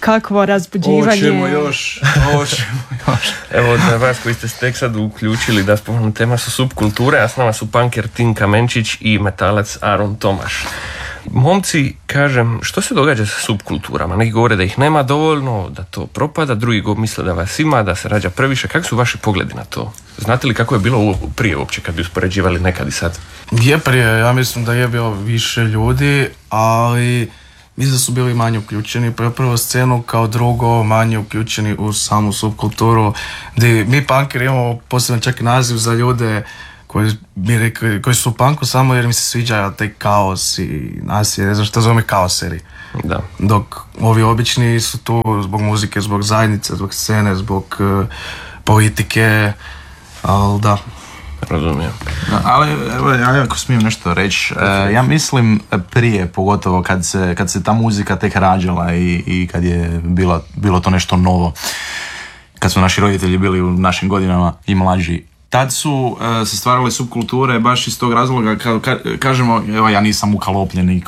kakvo razbuđivanje. Hoćemo još. Evo za vas koji ste tek sad uključili da spomenu, tema su subkulture, a s nama su punker Tin Kamenčić i metalac Aron Tomaš. Momci, kažem, što se događa sa subkulturama? Neki govore da ih nema dovoljno, da to propada, drugi misle da vas ima, da se rađa previše. Kako su vaši pogledi na to? Znate li kako je bilo prije uopće kad bi uspoređivali nekad i sad? Je prije, ja mislim da je bilo više ljudi, ali mislim da su bili manje uključeni prvo scenu, kao drugo manje uključeni u samu subkulturu, gdje mi punkeri imamo poseban čak naziv za ljude koji su u punku samo jer mi se sviđa taj kaos i nasilje, ne znam što zove kaoseri. Da. Dok ovi obični su tu zbog muzike, zbog zajednice, zbog scene, zbog politike, ali da. Razumijem. Ali evo, ja ako smijem nešto reći, ja mislim prije, pogotovo kad se ta muzika tek rađala i kad je bilo to nešto novo, kad su naši roditelji bili u našim godinama i mlađi, tad su se stvarale subkulture baš iz tog razloga, kažemo, evo ja nisam ukalopljenik